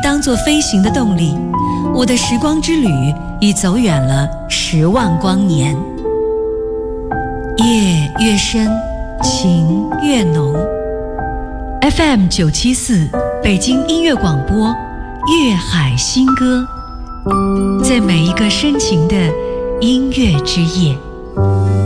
当作飞行的动力，我的时光之旅已走远了10万光年。夜越深，情越浓。FM 974北京音乐广播，粤海新歌，在每一个深情的音乐之夜。